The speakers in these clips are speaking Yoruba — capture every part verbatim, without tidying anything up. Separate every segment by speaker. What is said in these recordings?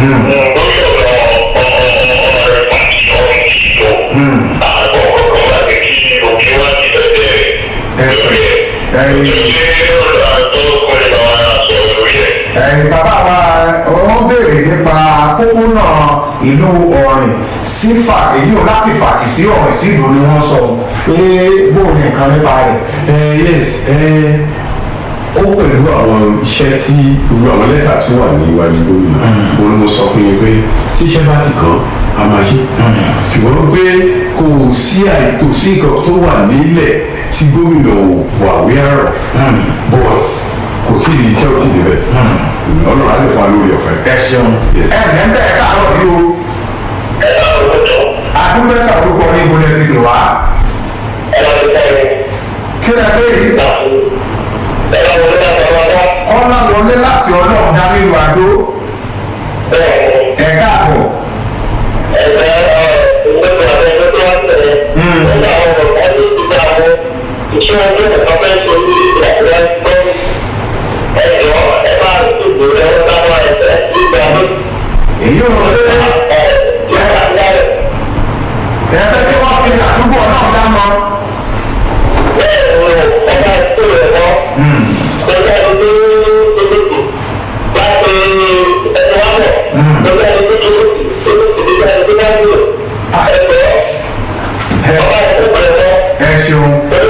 Speaker 1: lórí ọ̀rọ̀ ọ̀rẹ́ pàtì ọ̀rọ̀ ìṣirò àgbọ̀ ọ̀rọ̀ láti kí òkè wá ti tẹ̀lé lórí ẹ̀ lórí àtọ́kùnrin náà wá sọ̀rọ̀ lórí ẹ̀.
Speaker 2: ẹ̀yin bàbá wa wọ́n béèrè nípa pópónà ìlú ọ̀rìn sí fà èyí ò láti fàkì sí ọ̀rìn sí ìlú ni wọ́n sọ pé bóun ní nǹkan nípa rẹ̀.
Speaker 3: ẹ yes ẹ ó pẹ̀lú àwọn iṣẹ́ tí gbogbo àwọn lẹ́tà tó wà níwájú gómìnà mo ní mo sọ fún yín pé tíṣẹ́ bá ti kàn á máa ṣe ṣùgbọ́n pé kò sí àìkò sí nǹkan tó wà nílẹ̀ tí gómìnà wà wíárọ̀ but kò tí ì di iṣẹ́ ò tí ì débẹ̀ ọlọ́run á lè fún wa lórí ọ̀fẹ́.
Speaker 2: ẹ ṣeun ẹ ẹ bẹ́ẹ̀ káàárọ̀ yìí o adúgbò sàdúgbò ní ibùdó ti lò wá. kí lè béèrè. kọ́lá wọlé láti ọlọ́run dá nílùú àdó. ẹ káàbọ̀.
Speaker 1: iṣẹ́ ọjọ́ ìfọ̀n fẹ́ ṣe ní ìgbàgbọ́ ẹgbẹ́ ẹ̀jọ́ ẹ bá tòkòtò ẹ̀rọ lábọ́ ẹ̀fẹ́ nígbà mi.
Speaker 2: èyí ò lè ẹ ẹ fẹ́ kí wọ́n fi àdúgbò náà dá mọ́.
Speaker 1: bẹ́ẹ̀ ni ẹ bá tó rẹ̀ mọ́ lọ́jọ́ ẹni tó tóbi láti ẹni wá bọ̀ lọ́jọ́ ẹni tó tóbi tóbi lọ́jọ́ ẹni tó bá dúró ẹ̀jọ́ ọba ìfowópamọ́ rẹ̀ mọ́.
Speaker 2: ẹ ṣeun.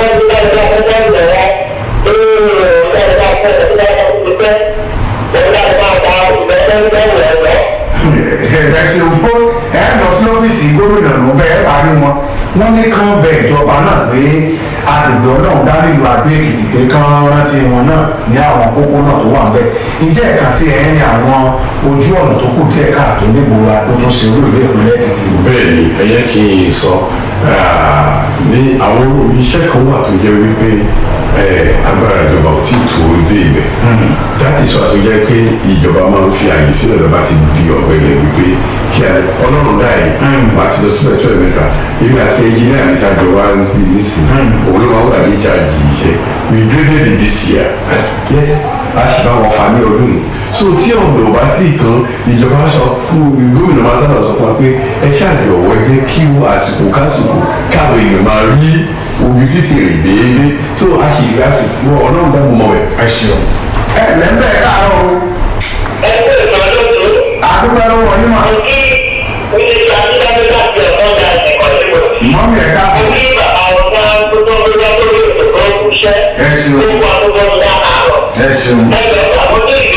Speaker 2: ẹ ṣeun kó ẹ lọ sí ọ́fíìsì gómìnà ló bẹ́ẹ̀ parí wọn wọ́n ní kán bẹ ìjọba náà pé agbègbè ọlọ́run dá nílùú Adó Èkìtì pé kán rántí wọn náà ní àwọn pópó náà tó wà ń bẹ̀ ìjẹ́ ẹ̀ka tí ẹ̀ ń rin àwọn ojú ọ̀nà tó kù díẹ̀ káàtó nígboro Adó tó ṣe olóògbé ìpínlẹ̀ Èkìtì.
Speaker 3: bẹ́ẹ̀ ni ẹ yẹ kí n sọ ní àwọn iṣẹ́ kan wà tó jẹ́ wípé agbára ìjọba ò tí ì tó dé ibẹ̀ láti sọ àtúnjẹ́ pé ìjọba máa ń fi àyè sílẹ̀ lọ́ba ti di ọ̀gbẹ́lẹ̀ wípé kí ọlọ́run dá yìí máa ti lọ síbẹ̀ tó ẹ̀ mẹ́ta èmi àti ẹnjìnìá mi ta jọ wá bí nísìnyí òun ló máa wà ní ìjáàjì iṣẹ́ we graded it this year yes a ṣì bá wọn fà ní ọdún yìí so tí ọ̀nà ò bá tí ì kan ìjọba sọ fún gómìnà máa sábà sọ fún wa pé ẹ ṣàjọwọ́ ẹgbẹ́ kí àsìkò kásìkò káwọn èèyàn máa rí ojú títì rè déédéé tó a sì gbà sí fún ọlọ́run dábò mọ́ ẹ̀.
Speaker 2: ẹ ṣeun ẹ lẹ́ńbẹ̀ káàárọ̀ o.
Speaker 1: ẹ kó ìtọ́jú tó.
Speaker 2: àdúgbò ló wọ yín mà.
Speaker 1: mo kí oníṣẹ́ àtúntàbí láti ọ̀tọ́ ga ẹ̀kọ́ síbò.
Speaker 2: mọ́mí ẹ̀ káàbọ̀.
Speaker 1: mo kí àwọn ọ̀gá tó tó ń gbé lórí ètò tó ń kúṣẹ́.
Speaker 2: ẹ ṣeun.
Speaker 1: tó wà tó tó ń dá àárọ̀.
Speaker 2: ẹ ṣeun.
Speaker 1: ẹ jọ̀ọ́ àwọn tó